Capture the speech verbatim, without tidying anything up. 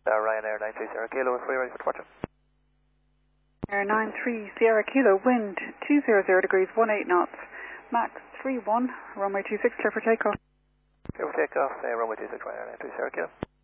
Uh, Ryanair nine three Sierra Kilo, fully ready for departure. Air nine three Sierra Kilo, wind two hundred degrees, one eight knots, max three one, runway two six, clear for takeoff. Clear for takeoff, uh, runway two six, Ryanair nine three Sierra Kilo.